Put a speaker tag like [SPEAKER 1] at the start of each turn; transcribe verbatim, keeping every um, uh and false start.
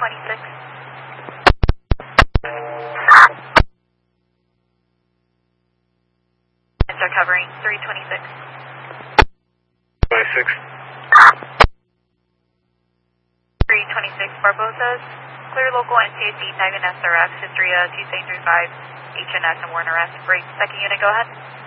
[SPEAKER 1] twenty-six. Start covering three twenty-six.
[SPEAKER 2] twenty-six.
[SPEAKER 1] three twenty-six Barbosa's. Clear local N C A C, tag and S R F, history of two seven three five, H N S and Warner S. Break, second unit, go ahead.